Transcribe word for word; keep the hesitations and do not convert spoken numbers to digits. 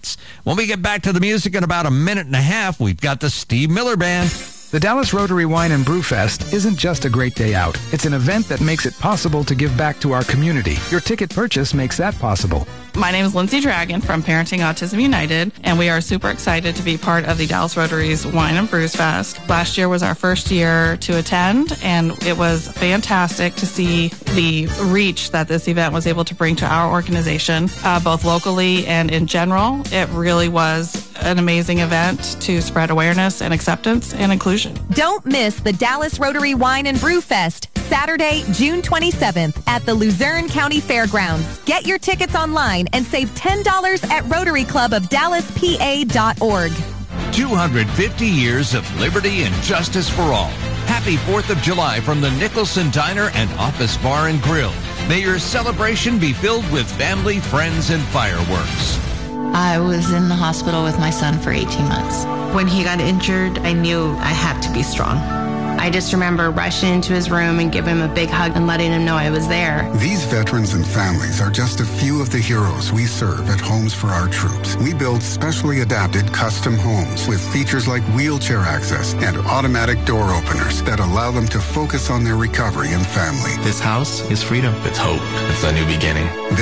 tickets. When we get back to the music in about a minute and a half, we've got the Steve Miller Band. The Dallas Rotary Wine and Brew Fest isn't just a great day out. It's an event that makes it possible to give back to our community. Your ticket purchase makes that possible. My name is Lindsay Dragon from Parenting Autism United, and we are super excited to be part of the Dallas Rotary's Wine and Brews Fest. Last year was our first year to attend, and it was fantastic to see the reach that this event was able to bring to our organization, uh, both locally and in general. It really was an amazing event to spread awareness and acceptance and inclusion. Don't miss the Dallas Rotary Wine and Brew Fest, Saturday, June twenty-seventh at the Luzerne County Fairgrounds. Get your tickets online and save ten dollars at Rotary Club of Dallas P A dot org. two hundred fifty years of liberty and justice for all. Happy fourth of July from the Nicholson Diner and Office Bar and Grill. May your celebration be filled with family, friends, and fireworks. I was in the hospital with my son for eighteen months. When he got injured, I knew I had to be strong. I just remember rushing into his room and giving him a big hug and letting him know I was there. These veterans and families are just a few of the heroes we serve at Homes for Our Troops. We build specially adapted custom homes with features like wheelchair access and automatic door openers that allow them to focus on their recovery and family. This house is freedom. It's hope. It's a new beginning.